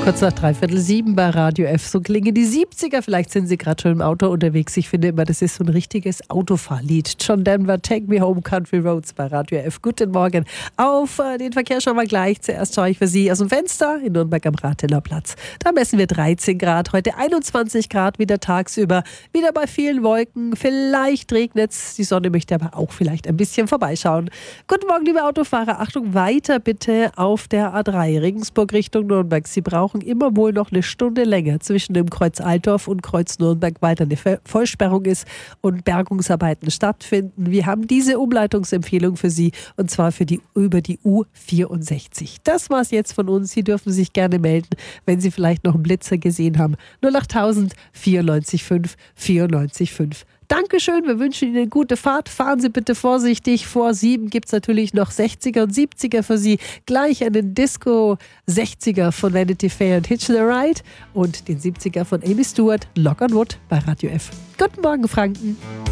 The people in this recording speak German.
Kurz nach 6:45 bei Radio F. So klingen die 70er. Vielleicht sind Sie gerade schon im Auto unterwegs. Ich finde immer, das ist so ein richtiges Autofahrlied. John Denver, Take Me Home, Country Roads bei Radio F. Guten Morgen. Auf den Verkehr schauen wir gleich. Zuerst schaue ich für Sie aus dem Fenster in Nürnberg am Rathener Platz. Da messen wir 13 Grad. Heute 21 Grad wieder tagsüber. Wieder bei vielen Wolken. Vielleicht regnet es. Die Sonne möchte aber auch vielleicht ein bisschen vorbeischauen. Guten Morgen, liebe Autofahrer. Achtung, weiter bitte auf der A3 Regensburg Richtung Nürnberg. Sie brauchen immer wohl noch eine Stunde länger zwischen dem Kreuz Altdorf und Kreuz Nürnberg, weil da eine Vollsperrung ist und Bergungsarbeiten stattfinden. Wir haben diese Umleitungsempfehlung für Sie und zwar über die U64. Das war's jetzt von uns. Sie dürfen sich gerne melden, wenn Sie vielleicht noch einen Blitzer gesehen haben. 08000 94 5 94 5. Dankeschön, wir wünschen Ihnen eine gute Fahrt. Fahren Sie bitte vorsichtig. Vor 7 gibt es natürlich noch 60er und 70er für Sie. Gleich einen Disco-60er von Vanity Fair und Hitch the Ride und den 70er von Amy Stewart, Lock on Wood bei Radio F. Guten Morgen, Franken.